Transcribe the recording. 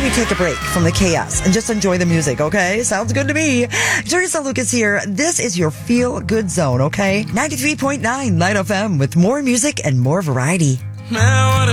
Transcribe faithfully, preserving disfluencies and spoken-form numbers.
we take a break from the chaos and just enjoy the music, okay? Sounds good to me. Teresa Lucas here. This is your Feel Good Zone, okay? ninety-three point nine Light F M with more music and more variety. Now what